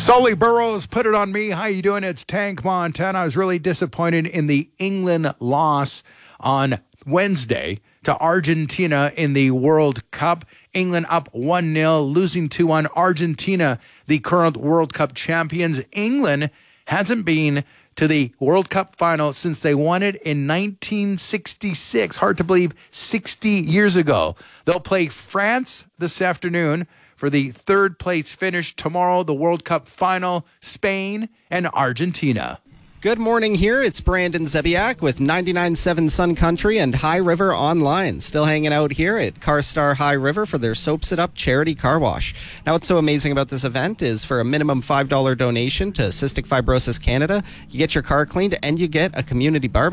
Sully Burrows put it on me. How you doing? It's Tank Montana. I was really disappointed in the England loss on Wednesday to Argentina in the World Cup. England up 1-0, losing 2-1. Argentina, the current World Cup champions. England hasn't been to the World Cup final since they won it in 1966. Hard to believe, 60 years ago. They'll play France this afternoon for the third place finish. Tomorrow, the World Cup final, Spain and Argentina. Good morning here. It's Brandon Zebiak with 99.7 Sun Country and High River Online. Still hanging out here at CarStar High River for their Soaps It Up charity car wash. Now, what's so amazing about this event is for a minimum $5 donation to Cystic Fibrosis Canada, you get your car cleaned and you get a community barbecue.